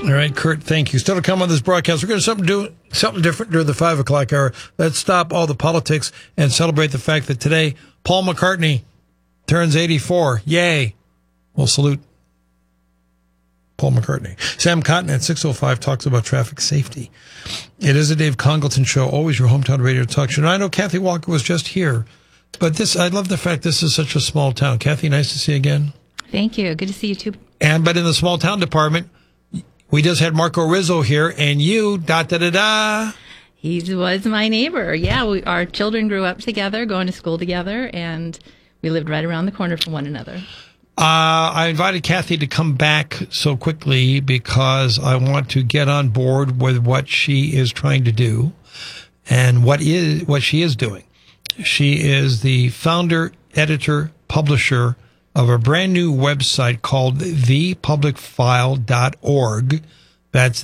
All right, Kurt, thank you. Still to come on this broadcast, we're going to do something different during the 5 o'clock hour. Let's stop all the politics and celebrate the fact that today Paul McCartney turns 84. Yay. We'll salute Paul McCartney. Sam Cotton at 6:05 talks about traffic safety. It is a Dave Congleton show, always your hometown radio talk show. And I know Kathy Walker was just here, but I love the fact this is such a small town. Kathy, nice to see you again. Thank you. Good to see you too. But in the small town department, we just had Marco Rizzo here, and you, He was my neighbor. Yeah, our children grew up together, going to school together, and we lived right around the corner from one another. I invited Kathy to come back so quickly because I want to get on board with what she is trying to do and what she is doing. She is the founder, editor, publisher of a brand new website called thepublicfile.org. That's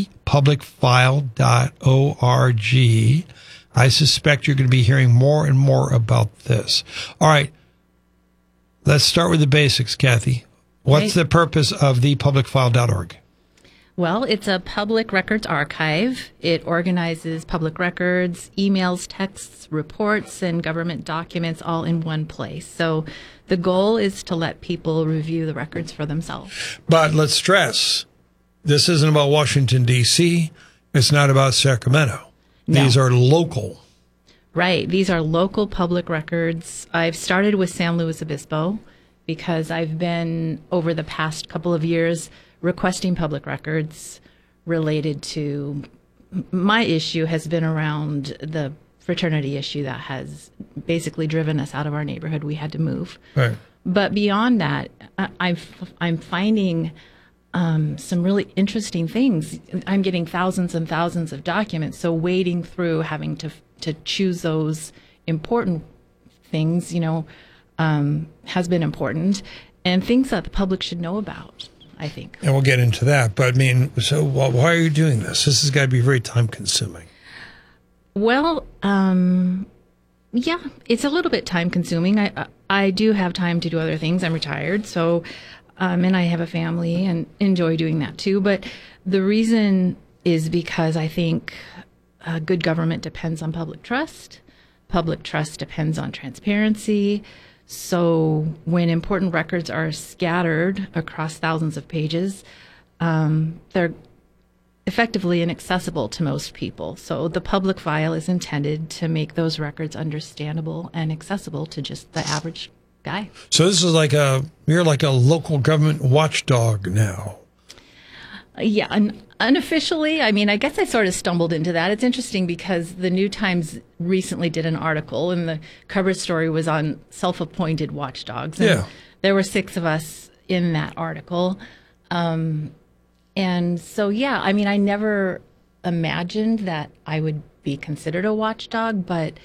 thepublicfile.org. I suspect you're going to be hearing more and more about this. All right. Let's start with the basics, Kathy. What's the purpose of thepublicfile.org? Well, it's a public records archive. It organizes public records, emails, texts, reports, and government documents all in one place. So the goal is to let people review the records for themselves. But let's stress, this isn't about Washington, D.C. It's not about Sacramento. No. These are local. Right. These are local public records. I've started with San Luis Obispo because I've been, over the past couple of years, requesting public records related to my issue has been around the fraternity issue that has basically driven us out of our neighborhood. We had to move. Right. But beyond that, I'm finding some really interesting things. I'm getting thousands and thousands of documents, so wading through, having to choose those important things, has been important, and things that the public should know about, I think. And we'll get into that. But, so why are you doing this? This has got to be very time-consuming. Well, yeah, it's a little bit time-consuming. I do have time to do other things. I'm retired, so, and I have a family and enjoy doing that too. But the reason is because I think good government depends on public trust. Public trust depends on transparency. So when important records are scattered across thousands of pages, they're effectively inaccessible to most people. So the public file is intended to make those records understandable and accessible to just the average guy. So this is you're like a local government watchdog now. Yeah, unofficially, I guess I sort of stumbled into that. It's interesting because the New Times recently did an article, and the cover story was on self-appointed watchdogs. And there were 6 of us in that article. And so, yeah, I never imagined that I would be considered a watchdog, but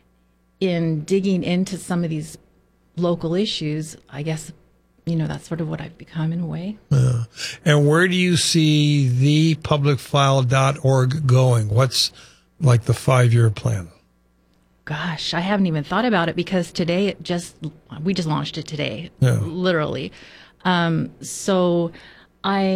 in digging into some of these local issues, I guess that's sort of what I've become in a way. And where do you see thepublicfile.org going? What's like the 5-year plan? Gosh, I haven't even thought about it because today we just launched it today, literally. So